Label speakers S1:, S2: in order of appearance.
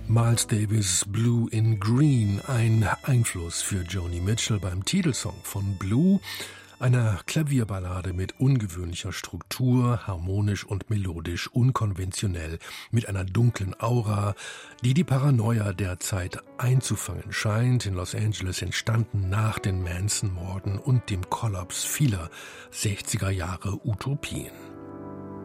S1: Miles Davis' Blue in Green, ein Einfluss für Joni Mitchell beim Titelsong von Blue, einer Klavierballade mit ungewöhnlicher Struktur, harmonisch und melodisch unkonventionell, mit einer dunklen Aura, die die Paranoia der Zeit einzufangen scheint, in Los Angeles entstanden nach den Manson-Morden und dem Kollaps vieler 60er Jahre Utopien.